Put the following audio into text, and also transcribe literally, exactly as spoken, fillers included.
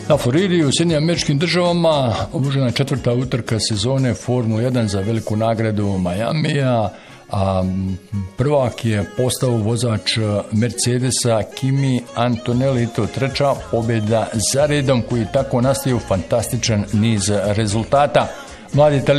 Na Floridi u Sjedinjenim Američkim Državama održana je četvrta utrka sezone Formule jedan za veliku nagradu Majamija, a prvak je postao vozač Mercedesa Kimi Antonelli, to treća pobjeda za redom koji tako nastavio fantastičan niz rezultata. Mladi